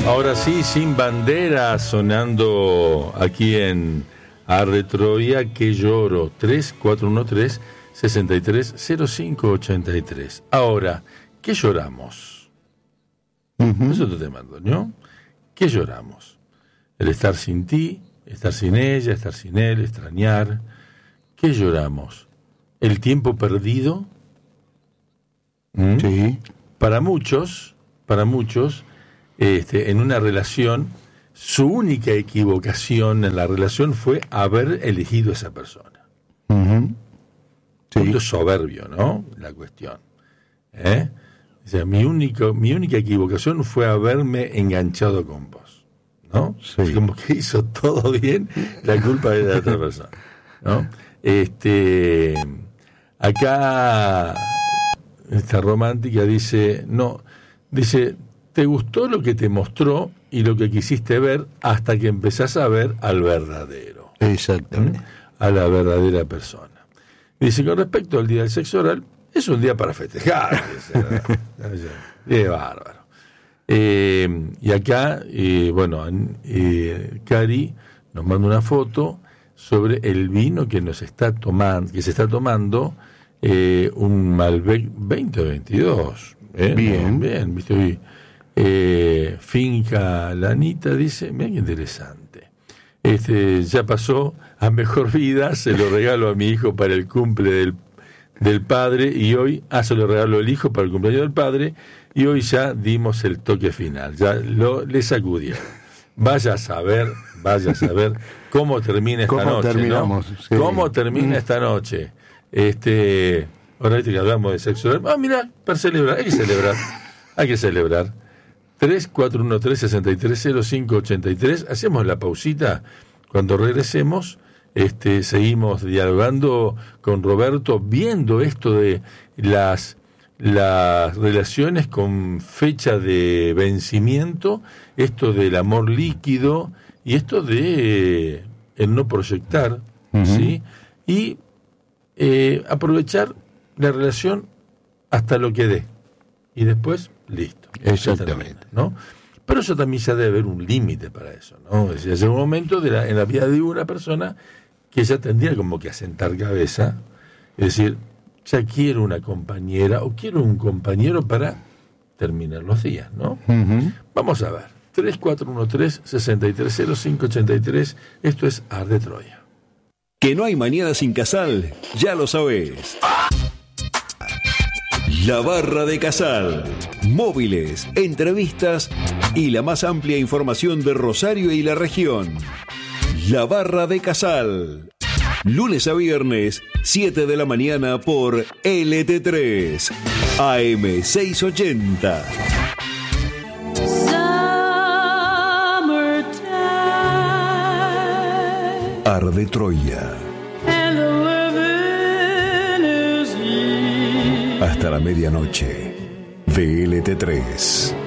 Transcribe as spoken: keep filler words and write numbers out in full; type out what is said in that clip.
Ahora sí, Sin Bandera, sonando aquí en Arde Troya, que lloro, tres cuatro uno tres, seis tres cero cinco ocho tres. Ahora, ¿qué lloramos? Uh-huh. Eso te mando, ¿no? ¿Qué lloramos? El estar sin ti, estar sin ella, estar sin él, extrañar. ¿Qué lloramos? ¿El tiempo perdido? ¿Mm? Sí. Para muchos, para muchos, este, en una relación, su única equivocación en la relación fue haber elegido a esa persona. Uh-huh. Sí. Punto soberbio, ¿no? La cuestión. ¿Eh? O sea, mi único, mi única equivocación fue haberme enganchado con vos, ¿no? Sí. Como que hizo todo bien, la culpa es de la otra persona, ¿no? Este, acá esta romántica dice, no, dice, te gustó lo que te mostró y lo que quisiste ver hasta que empezás a ver al verdadero. Exactamente. ¿Mm? A la verdadera persona. Dice, con respecto al día del sexo oral, es un día para festejar. Es bárbaro. Eh, y acá, eh, bueno, eh, Cari nos manda una foto sobre el vino que nos está tomando, que se está tomando, eh, un Malbec veinte veintidós. ¿eh? Bien. Bien, viste hoy. Eh, Finca Lanita dice, mira qué interesante. Este, ya pasó a mejor vida, se lo regalo a mi hijo para el cumple del, del padre, y hoy, ah, se lo regalo al hijo para el cumpleaños del padre, y hoy ya dimos el toque final, ya lo le sacudió. Vaya a saber, vaya a saber cómo termina esta ¿Cómo noche, terminamos? ¿no? Sí. ¿Cómo termina Mm. esta noche? Este, ahora viste que hablamos de sexo oral. Ah, mira, para celebrar, hay que celebrar, hay que celebrar. tres cuatro uno tres, seis tres cero cinco ocho tres. Hacemos la pausita. Cuando regresemos, este, seguimos dialogando con Roberto, viendo esto de las, las relaciones con fecha de vencimiento, esto del amor líquido y esto de eh, el no proyectar, uh-huh. ¿sí? Y eh, aprovechar la relación hasta lo que dé. Y después, listo. Exactamente. ¿No? Pero eso también ya debe haber un límite para eso, ¿no? Es decir, es un momento de la, en la vida de una persona que ya tendría como que asentar cabeza, es decir, ya quiero una compañera o quiero un compañero para terminar los días, ¿no? Uh-huh. Vamos a ver. tres cuatro uno tres, seis tres cero cinco ocho tres. Esto es Arde Troya. Que no hay mañana sin Casal, ya lo sabés. La Barra de Casal. Móviles, entrevistas y la más amplia información de Rosario y la región. La Barra de Casal. Lunes a viernes, siete de la mañana por L T tres, A M seiscientos ochenta. Arde Troya. Hasta la medianoche de L T tres.